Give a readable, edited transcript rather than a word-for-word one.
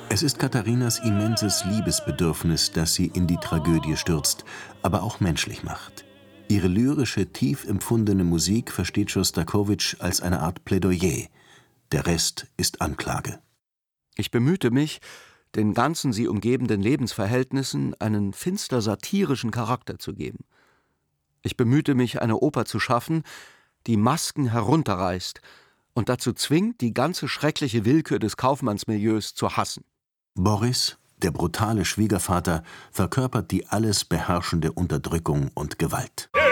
Es ist Katharinas immenses Liebesbedürfnis, das sie in die Tragödie stürzt, aber auch menschlich macht. Ihre lyrische, tief empfundene Musik versteht Schostakowitsch als eine Art Plädoyer. Der Rest ist Anklage. Ich bemühte mich, den ganzen sie umgebenden Lebensverhältnissen einen finster satirischen Charakter zu geben. Ich bemühte mich, eine Oper zu schaffen, die Masken herunterreißt und dazu zwingt, die ganze schreckliche Willkür des Kaufmannsmilieus zu hassen. Boris, der brutale Schwiegervater, verkörpert die alles beherrschende Unterdrückung und Gewalt.